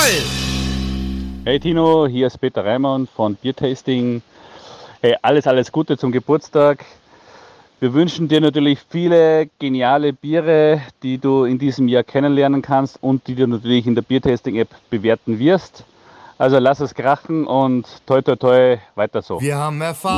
Hey Tino, hier ist Peter Reimann von Biertasting. Hey, alles Gute zum Geburtstag. Wir wünschen dir natürlich viele geniale Biere, die du in diesem Jahr kennenlernen kannst und die du natürlich in der Biertasting-App bewerten wirst. Also lass es krachen und toi toi toi, weiter so. Wir haben Erfahrung.